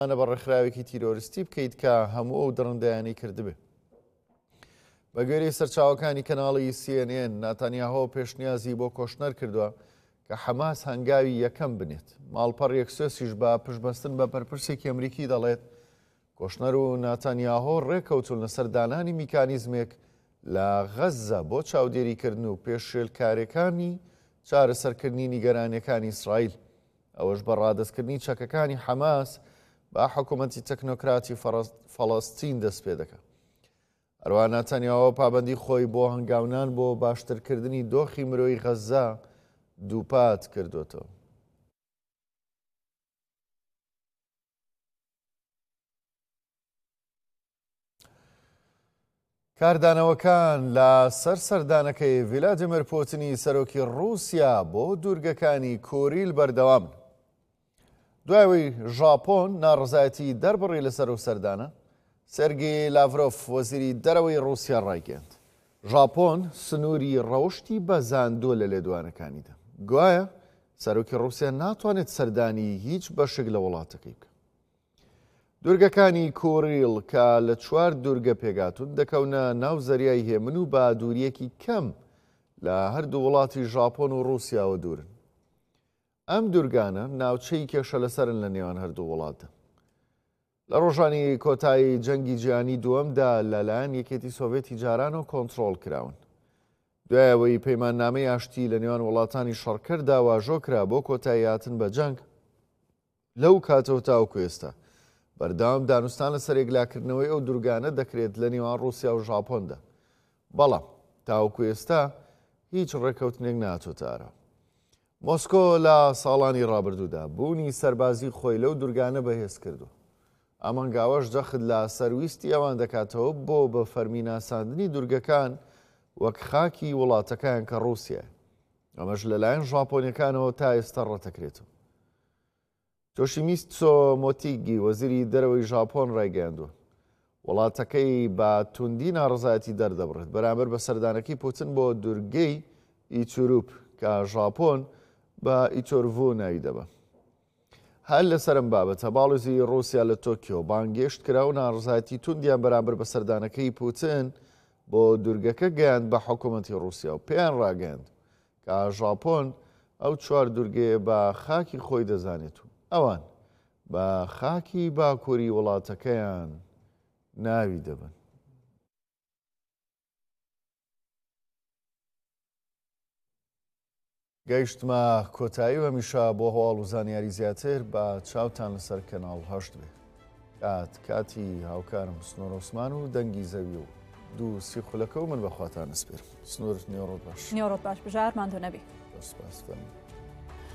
ئەە بە ڕێکخراوێکی تیرۆریستی بکەیت کە هەموو ئەو دڕندەیانی کردبێ. بە گوێرەی سەرچاوەکانی کەناڵی CNN ناتانیاهۆ پێشنیازی بۆ کۆشنەر کردووە کە حەماس هەنگاوی یەکەم بنێت. ماڵپەڕ یەکسۆسیش بە پشتبەستن بە بەرپرسێکی ئەمریکی دەڵێت کۆشنەر و ناتانیاهۆ ڕێکەوتون لەسەر دانانی میکانیزمێک لە غەزە بۆ چاودێریکردن و پێشێلکارەکانی چارەسەرکردنی نیگەرانیەکانی ئیسرائیل. ئەوەش بە ڕادەستکردنی چەکەکانی حەماس با حکوومەتی تەکنۆکراتی فەڵەستین دەست پێ دەکات. هەروە ناتانیاهۆ پابەندی خۆی بۆ هەنگاونان بۆ باشترکردنی دۆخی مرۆیی غەزە دووپات کردوێتەوە. کاردانەوەکان لە سەردانەکەی ڤلادیمیر پوتینی سەرۆکی ڕووسیا بۆ دوورگەکانی کۆریل بەردەوام. دوایەوەی ژاپۆن ناڕزایەتی دەربڕی لەسەر و سەردانە، سێرگێی لاڤرۆف وەزیری دەرەوەی ڕووسیا ڕایگەیاند ژاپۆن سنووری ڕەوشی بەزاندووە لە لێدوانەکانیدا. گوایە سەرۆکی ڕووسیا ناتوانێت سەردانی هیچ بەشێک لە وڵاتەکەی بکە. دوورگەکانی کۆریل کە لە 4 دوورگە پێگاتون دەکەونە ناو زەریای هێمن و بە دووریەکی کەم لە هەردوو وڵاتی ژاپۆن و ڕووسیاوە دوورن. ئەم دوورگانە ناوچەی کێشە لەسەرن لە نێوان هەردوو وڵاتە. لە ڕۆژانی کۆتایی جەنگی جیهانی دووەمدا لەلایەن یەکێتی سۆڤێتی جارانەوە کۆنتڕۆڵ کراون. دوایەوەی پەیماننامەی ئاشتی لە نێوان وڵاتانی شەڕکەردا واژۆکرا بۆ کۆتایی هاتن بە جەنگ، لەو کاتەوە تاوەکو ئێستا بەردەوام دانوستان لەسەر یەکلاکردنەوەی ئەو دوورگانە دەکرێت لە نێوان ڕووسیا و ژاپۆندا. بەڵام تاوەکو ئێستا هیچ ڕێکەوتنێک نهاتۆتە ئارا. مۆسکۆ لە ساڵانی ڕابردوودا بوونی سەربازی خۆی لەو دوورگانە بەهێز کردووە. ئەمەنگاوەش جەخت لە سەرویستی ئەوان دەکاتەوە بۆ بە فەرمی ناساندنی دوورگەکان وەک خاکی وڵاتەکان کە ڕووسیە. ئەمەش لەلایەن ژاپۆنیەکانەوە تا ئێستا ڕەتەکرێتەوە. تۆشیمیتسۆ مۆتیگی وەزیری دەرەوەی ژاپۆن ڕایگەیاندووە وڵاتەکەی بە توندی ناڕزایەتی دەردەبڕێت بەرامبەر بە سەردانەکەی پوتین بۆ دوورگەی ئیچوروپ کە ژاپۆن بە ئیچۆرڤۆ ناوی دەبە. هەر لەسەرم بابەتە باڵۆزی ڕووسیا لە تۆکیۆ بانگێشت کرا و ناڕزایەتی توندیان بەرامبەر بە سەردانەکەی پوتین بۆ دوورگەکە گەیاند بە حکوومەتی ڕووسیا و پێیان ڕاگەیاند کە ژاپۆن ئەو 4 دوورگەیە بە خاکی خۆی دەزانێت و ئەوان بە خاکی باکووری وڵاتەکەیان ناوی دەبن. گەیشتمە کۆتایی و هەمیشە بۆ هەواڵ و زانیاری زیاتر بە چاوتان لەسەر کەناڵ هەشت بێ. کاتی هاوکارم سنۆر عوسمان و دەنگی زەوی و دوو سیخولەکە و من بەخواتان نسپێرم. سنۆر نیۆڕۆت باش. نیۆڕۆت باش بژار ماندوو نەبی. سپاس.